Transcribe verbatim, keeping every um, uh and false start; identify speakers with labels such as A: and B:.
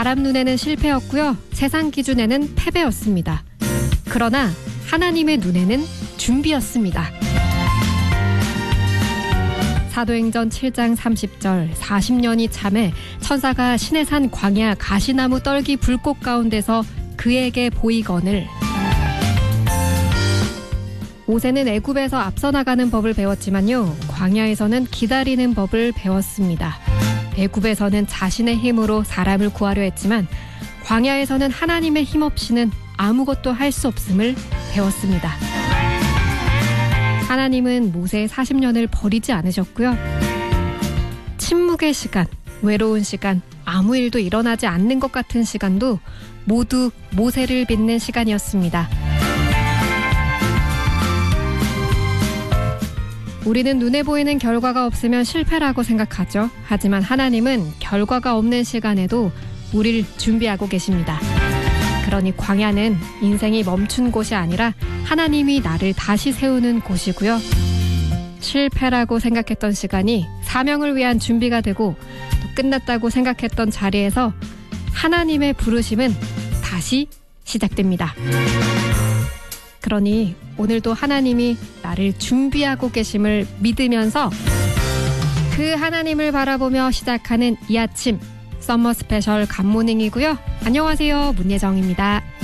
A: 사람 눈에는 실패였고요. 세상 기준에는 패배였습니다. 그러나 하나님의 눈에는 준비였습니다. 사도행전 칠 장 삼십 절 사십 년이 참에 천사가 시내산 광야 가시나무 떨기 불꽃 가운데서 그에게 보이거늘. 모세는 애굽에서 앞서 나가는 법을 배웠지만요. 광야에서는 기다리는 법을 배웠습니다. 애굽에서는 자신의 힘으로 사람을 구하려 했지만 광야에서는 하나님의 힘 없이는 아무것도 할 수 없음을 배웠습니다. 하나님은 모세의 사십 년을 버리지 않으셨고요. 침묵의 시간, 외로운 시간, 아무 일도 일어나지 않는 것 같은 시간도 모두 모세를 믿는 시간이었습니다. 우리는 눈에 보이는 결과가 없으면 실패라고 생각하죠. 하지만 하나님은 결과가 없는 시간에도 우리를 준비하고 계십니다. 그러니 광야는 인생이 멈춘 곳이 아니라 하나님이 나를 다시 세우는 곳이고요. 실패라고 생각했던 시간이 사명을 위한 준비가 되고 또 끝났다고 생각했던 자리에서 하나님의 부르심은 다시 시작됩니다. 그러니 오늘도 하나님이 나를 준비하고 계심을 믿으면서 그 하나님을 바라보며 시작하는 이 아침 썸머 스페셜 굿모닝이고요. 안녕하세요. 문예정입니다.